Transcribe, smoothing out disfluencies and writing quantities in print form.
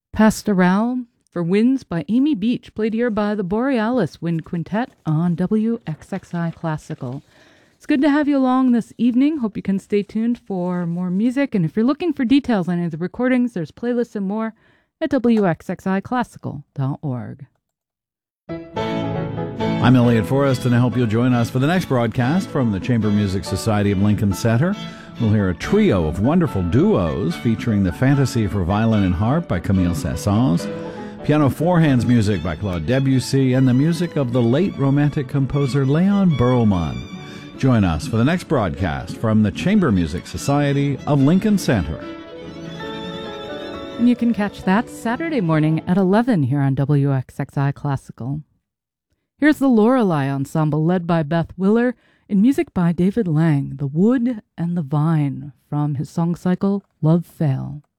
Pastoral for Winds by Amy Beach, played here by the Borealis Wind Quintet on WXXI Classical. It's good to have you along this evening. Hope you can stay tuned for more music. And if you're looking for details on any of the recordings, there's playlists and more at wxxiclassical.org. I'm Elliot Forrest, and I hope you'll join us for the next broadcast from the Chamber Music Society of Lincoln Center. We'll hear a trio of wonderful duos featuring the Fantasy for Violin and Harp by Camille Saint-Saëns, piano four-hands music by Claude Debussy, and the music of the late Romantic composer Leon Berlman. Join us for the next broadcast from the Chamber Music Society of Lincoln Center. And you can catch that Saturday morning at 11 here on WXXI Classical. Here's the Lorelei Ensemble led by Beth Willer and music by David Lang, The Wood and the Vine, from his song cycle Love Fail.